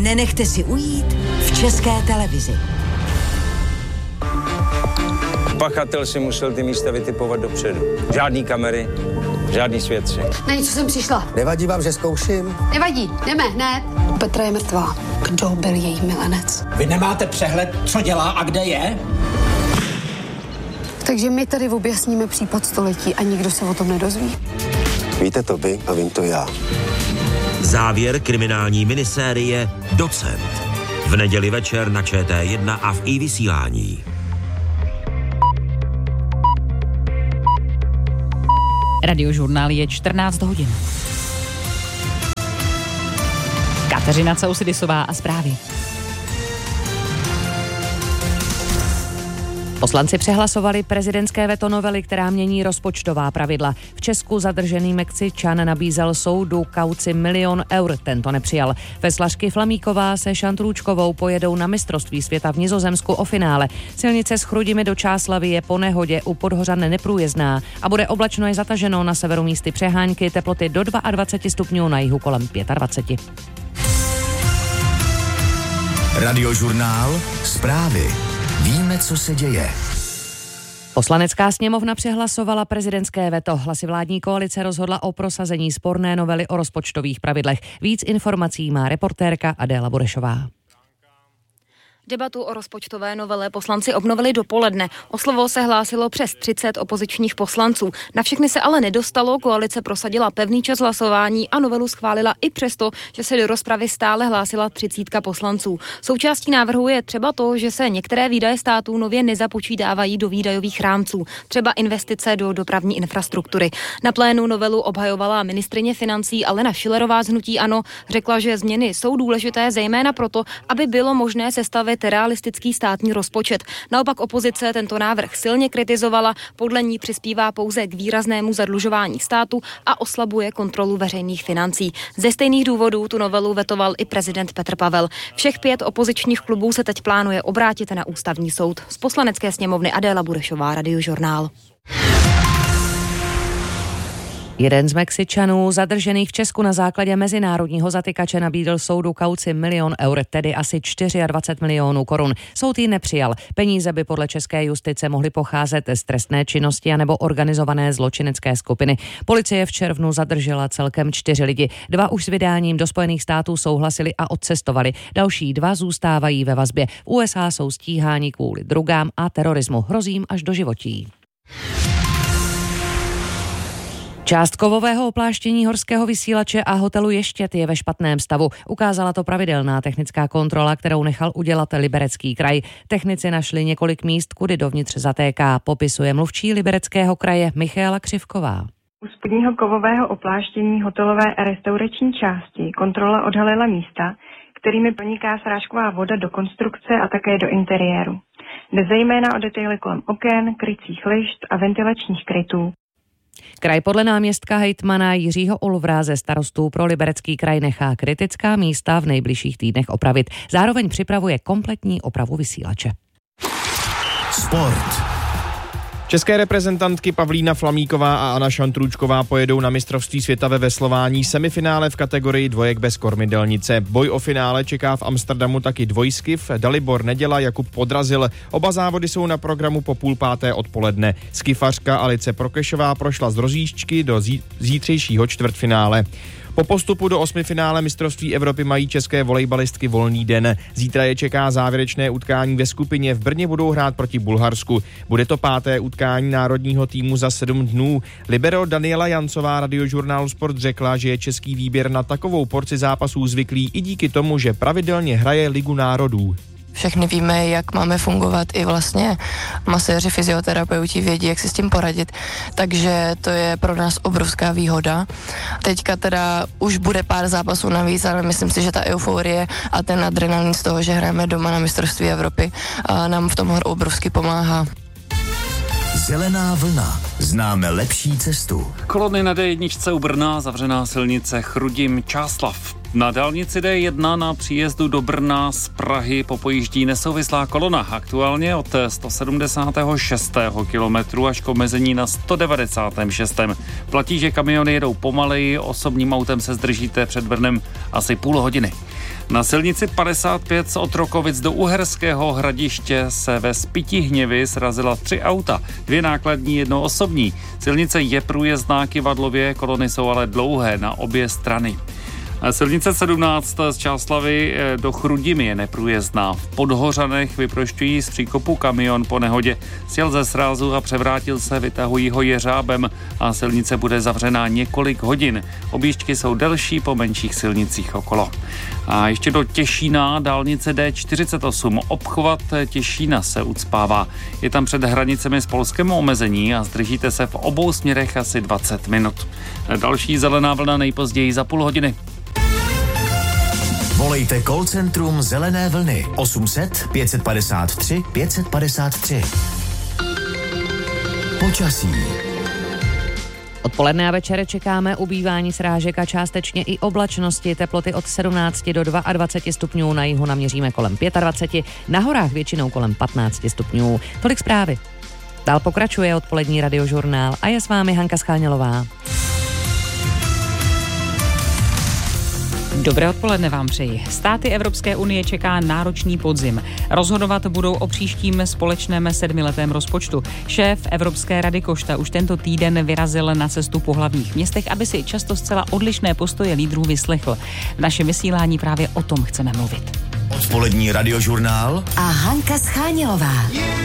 nenechte si ujít v České televizi. Pachatel si musel ty místa vytipovat dopředu. Žádný kamery, žádný svědci. Na něco jsem přišla. Nevadí vám, že zkouším? Nevadí, jdeme hned. Petra je mrtvá. Kdo byl její milenec? Vy nemáte přehled, co dělá a kde je? Takže my tady objasníme případ století a nikdo se o tom nedozví. Víte to vy a vím to já. Závěr kriminální minisérie Docent. V neděli večer na ČT1 a v iVysílání. Radiožurnál je 14 hodin. Kateřina Causidisová a zprávy. Poslanci přehlasovali prezidentské veto novely, která mění rozpočtová pravidla. V Česku zadržený Mexičan nabízel soudu kauci 1 000 000 eur, tento nepřijal. Veslařky Flamíková se Šantrůčkovou pojedou na mistrovství světa v Nizozemsku o finále. Silnice z Chrudimi do Čáslavy je po nehodě u Podhořan neprůjezdná a bude oblačno i zataženo, na severu místy přehánky, teploty do 22 stupňů, na jihu kolem 25. Radiožurnál, zprávy. Víme, co se děje. Poslanecká sněmovna přehlasovala prezidentské veto. Hlasy vládní koalice rozhodla o prosazení sporné novely o rozpočtových pravidlech. Víc informací má reportérka Adéla Burešová. Debatu o rozpočtové novele poslanci obnovili dopoledne. O slovo se hlásilo přes 30 opozičních poslanců. Na všechny se ale nedostalo, koalice prosadila pevný čas hlasování a novelu schválila i přesto, že se do rozpravy stále hlásila 30 poslanců. Součástí návrhu je třeba to, že se některé výdaje států nově nezapočítávají do výdajových rámců, třeba investice do dopravní infrastruktury. Na plénu novelu obhajovala ministryně financí Alena Schillerová z hnutí ANO, řekla, že změny jsou důležité zejména proto, aby bylo možné sestavit realistický státní rozpočet. Naopak opozice tento návrh silně kritizovala, podle ní přispívá pouze k výraznému zadlužování státu a oslabuje kontrolu veřejných financí. Ze stejných důvodů tu novelu vetoval i prezident Petr Pavel. Všech 5 opozičních klubů se teď plánuje obrátit na ústavní soud. Z Poslanecké sněmovny Adéla Burešová, Radiožurnál. Jeden z Mexičanů zadržených v Česku na základě mezinárodního zatykače nabídl soudu kauci 1 000 000 eur, tedy asi 24 milionů korun. Soud ji nepřijal. Peníze by podle české justice mohly pocházet z trestné činnosti anebo organizované zločinecké skupiny. Policie v červnu zadržela celkem 4 lidi. 2 už s vydáním do Spojených států souhlasili a odcestovali. Další 2 zůstávají ve vazbě. V USA jsou stíháni kvůli drogám a terorismu. Hrozí jim až doživotí. Část kovového opláštění horského vysílače a hotelu Ještěd je ve špatném stavu. Ukázala to pravidelná technická kontrola, kterou nechal udělat Liberecký kraj. Technici našli několik míst, kudy dovnitř zatéká, popisuje mluvčí Libereckého kraje Michaela Křivková. U spodního kovového opláštění hotelové a restaurační části kontrola odhalila místa, kterými proniká srážková voda do konstrukce a také do interiéru. Jde zejména o detaily kolem oken, krycích lišt a ventilačních krytů. Kraj podle náměstka hejtmana Jiřího Olvra ze starostů pro Liberecký kraj nechá kritická místa v nejbližších týdnech opravit. Zároveň připravuje kompletní opravu vysílače. Sport. České reprezentantky Pavlína Flamíková a Anna Šantrůčková pojedou na mistrovství světa ve veslování, semifinále v kategorii dvojek bez kormidelnice. Boj o finále čeká v Amsterdamu taky dvojskiv, Dalibor Neděla, Jakub Podrazil. Oba závody jsou na programu po 4:30 odpoledne. Skifařka Alice Prokešová prošla z rozjížďky do zítřejšího čtvrtfinále. Po postupu do 8. finále mistrovství Evropy mají české volejbalistky volný den. Zítra je čeká závěrečné utkání ve skupině. V Brně budou hrát proti Bulharsku. Bude to 5. utkání národního týmu za 7 dnů. Libero Daniela Jancová Radiožurnálu Sport řekla, že je český výběr na takovou porci zápasů zvyklý i díky tomu, že pravidelně hraje Ligu národů. Všechny víme, jak máme fungovat, i vlastně maséři, fyzioterapeuti vědí, jak si s tím poradit, takže to je pro nás obrovská výhoda. Teďka teda už bude pár zápasů navíc, ale myslím si, že ta euforie a ten adrenalin z toho, že hrajeme doma na mistrovství Evropy, nám v tom obrovsky pomáhá. Zelená vlna. Známe lepší cestu. Kolony na D1 u Brna, zavřená silnice Chrudim Čáslav. Na dálnici D1 na příjezdu do Brna z Prahy popojíždí nesouvislá kolona. Aktuálně od 176. kilometru až k omezení na 196. Platí, že kamiony jedou pomaleji, osobním autem se zdržíte před Brnem asi půl hodiny. Na silnici 55 z Otrokovic do Uherského Hradiště se ve Spytihněvi srazila 3 auta, 2 nákladní, 1 osobní. Silnice je průjezdná kyvadlově, kolony jsou ale dlouhé na obě strany. Silnice 17 z Čáslavi do Chrudimi je neprůjezdná. V Podhořanech vyprošťují z příkopu kamion po nehodě. Sjel ze srázu a převrátil se, vytahují ho jeřábem a silnice bude zavřená několik hodin. Objížďky jsou delší po menších silnicích okolo. A ještě do Těšína, dálnice D48. Obchvat Těšína se ucpává. Je tam před hranicemi s Polskem omezení a zdržíte se v obou směrech asi 20 minut. Další zelená vlna nejpozději za půl hodiny. Volejte call centrum Zelené vlny 800 553 553. Počasí. Odpoledne a večer čekáme ubývání srážek a částečně i oblačnosti. Teploty od 17 do 22 stupňů, na jihu naměříme kolem 25, na horách většinou kolem 15 stupňů. Tolik zprávy. Dál pokračuje odpolední radiožurnál a je s vámi Hanka Schánělová. Dobré odpoledne vám přeji. Státy Evropské unie čeká náročný podzim. Rozhodovat budou o příštím společném 7letém rozpočtu. Šéf Evropské rady Košta už tento týden vyrazil na cestu po hlavních městech, aby si často zcela odlišné postoje lídrů vyslechl. V našem vysílání právě o tom chceme mluvit. Odpolední radiožurnál a Hanka Schánělová.